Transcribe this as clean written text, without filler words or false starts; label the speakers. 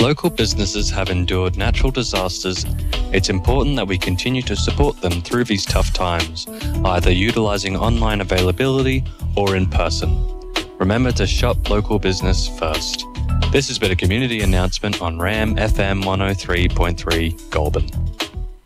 Speaker 1: local businesses have endured natural disasters, it's important that we continue to support them through these tough times, either utilising online availability or in person. Remember to shop local business first. This has been a community announcement on RAM FM 103.3 Goulburn.